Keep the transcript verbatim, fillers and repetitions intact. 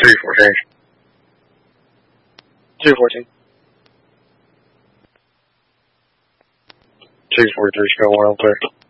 three fourteen. two fourteen. two forty-three, Scale one oh three.